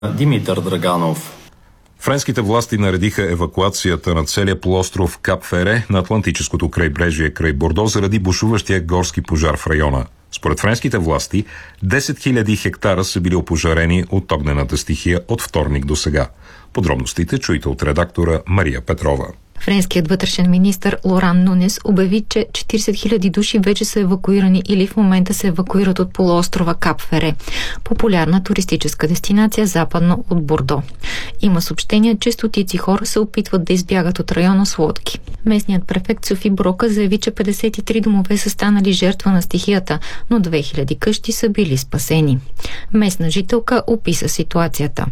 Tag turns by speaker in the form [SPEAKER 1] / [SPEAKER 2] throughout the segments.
[SPEAKER 1] Димитър Драганов.
[SPEAKER 2] Френските власти наредиха евакуацията на целия полуостров Кап Фере на Атлантическото крайбрежие край Бордо заради бушуващия горски пожар в района. Според френските власти, 10 000 хектара са били опожарени от огнената стихия от вторник до сега. Подробностите чуйте от редактора Мария Петрова.
[SPEAKER 3] Френският вътрешен министър Лоран Нунес обяви, че 40 000 души вече са евакуирани или в момента се евакуират от полуострова Кап Фере, популярна туристическа дестинация западно от Бордо. Има съобщения, че стотици хора се опитват да избягат от района с лодки. Местният префект Софи Брока заяви, че 53 домове са станали жертва на стихията, но 2000 къщи са били спасени. Местна жителка описа ситуацията.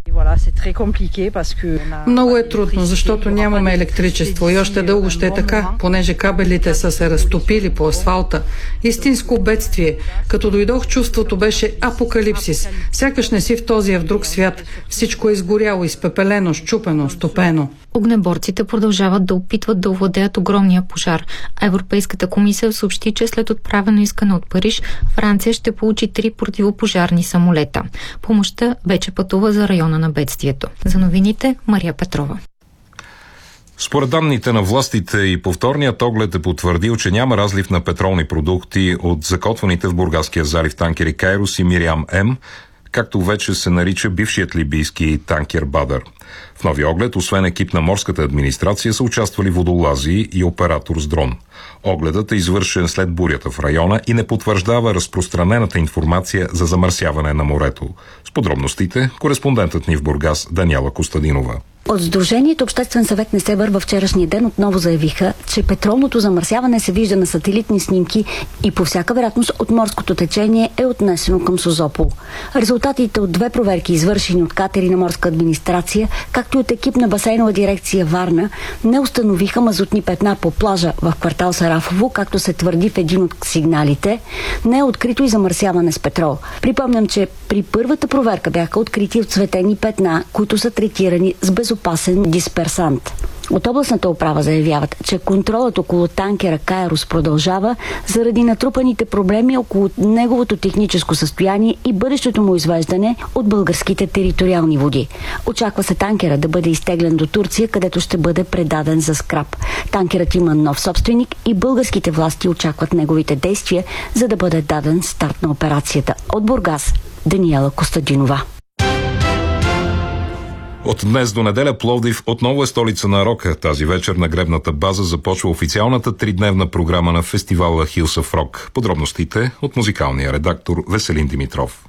[SPEAKER 4] Много е трудно, защото нямаме електричество и още дълго ще е така, понеже кабелите са се разтопили по асфалта. Истинско бедствие. Като дойдох, чувството беше апокалипсис. Сякаш не си в този, а в друг свят. Всичко е изгоряло, изпепелено, счупено, стопено.
[SPEAKER 3] Огнеборците продължават да опитват да овладеят огромния пожар, а Европейската комисия съобщи, че след отправено искане от Париж, Франция ще получи 3 противопожарни самолета. Помощта вече пътува за района на бедствието. За новините Мария Петрова.
[SPEAKER 2] Според данните на властите и повторният оглед е потвърдил, че няма разлив на петролни продукти от закотваните в Бургаския залив танкери Кайрос и Мириам М, както вече се нарича бившият либийски танкер Бадър. В новия оглед, освен екип на морската администрация, са участвали водолази и оператор с дрон. Огледът е извършен след бурята в района и не потвърждава разпространената информация за замърсяване на морето. С подробностите кореспондентът ни в Бургас Даниела Костадинова.
[SPEAKER 5] От Сдружението Обществен съвет Несебър във вчерашния ден отново заявиха, че петролното замърсяване се вижда на сателитни снимки и по всяка вероятност от морското течение е отнесено към Созопол. Резултатите от 2 проверки, извършени от катери на морска администрация, както и от екип на басейнова дирекция Варна, не установиха мазутни петна по плажа в квартал Сарафово, както се твърди в един от сигналите. Не е открито и замърсяване с петрол. Припомням, че при първата проверка бяха открити отцветени петна, които са третирани с безопасен дисперсант. От областната управа заявяват, че контролът около танкера Кайрос продължава заради натрупаните проблеми около неговото техническо състояние и бъдещето му извеждане от българските териториални води. Очаква се танкера да бъде изтеглен до Турция, където ще бъде предаден за скрап. Танкерът има нов собственик и българските власти очакват неговите действия, за да бъде даден старт на операцията. От Бургас, Даниела Костадинова.
[SPEAKER 2] От днес до неделя Пловдив отново е столица на рока. Тази вечер на гребната база започва официалната 3-дневна програма на фестивала Hills of Rock. Подробностите от музикалния редактор Веселин Димитров.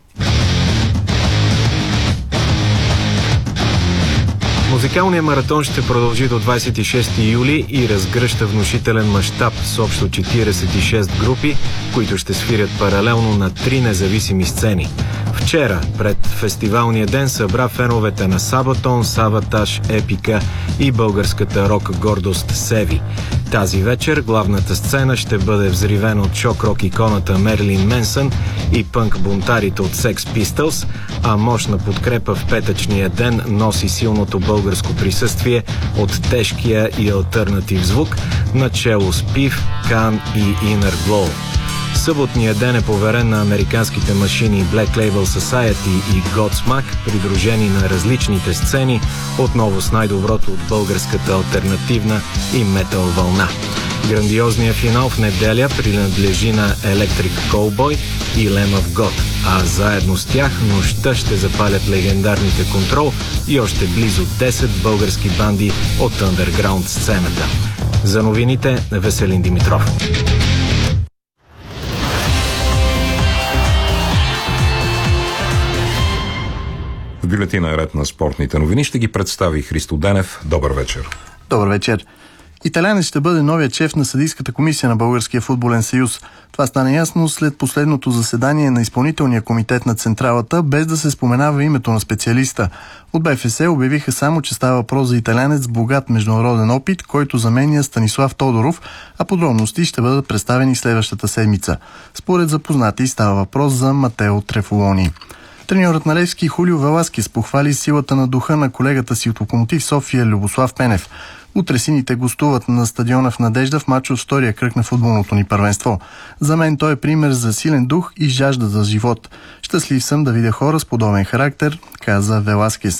[SPEAKER 6] Музикалният маратон ще продължи до 26 юли и разгръща внушителен мащаб с общо 46 групи, които ще свирят паралелно на 3 независими сцени. Вчера, пред фестивалния ден, събра феновете на Сабатон, Саватаж, Епика и българската рок гордост Севи. Тази вечер главната сцена ще бъде взривена от шок-рок иконата Мерлин Менсън и пънк-бунтарите от Sex Pistols, а мощна подкрепа в петъчния ден носи силното българско присъствие от тежкия и алтернатив звук, начело с Пив, Кан и Inner Glow. Съботният ден е поверен на американските машини Black Label Society и Godsmack, придружени на различните сцени, отново с най-доброто от българската алтернативна и метал вълна. Грандиозният финал в неделя принадлежи на Electric Cowboy и Lamb of God, а заедно с тях нощта ще запалят легендарните Контрол и още близо 10 български банди от андерграунд сцената. За новините Веселин Димитров.
[SPEAKER 2] В бюлетина ред на спортните новини ще ги представи Христо Денев. Добър вечер.
[SPEAKER 7] Добър вечер. Италианец ще бъде новият шеф на съдийската комисия на Българския футболен съюз. Това стана ясно след последното заседание на изпълнителния комитет на Централата, без да се споменава името на специалиста. От БФС обявиха само, че става въпрос за италианец с богат международен опит, който заменя Станислав Тодоров, а подробности ще бъдат представени следващата седмица. Според запознати става въпрос за Матео Трефолони. Треньорът на Левски Хулио Веласкес похвали силата на духа на колегата си от Локомотив София Любослав Пенев. Утре сините гостуват на стадиона в Надежда в матч от втория кръг на футболното ни първенство. За мен той е пример за силен дух и жажда за живот. Щастлив съм да видя хора с подобен характер, каза Веласкес.